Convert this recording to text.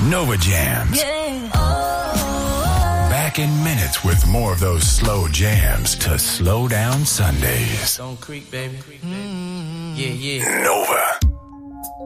Nova Jams. Back in minutes with more of those slow jams to slow down Sundays. Don't creep, baby. Yeah. Nova.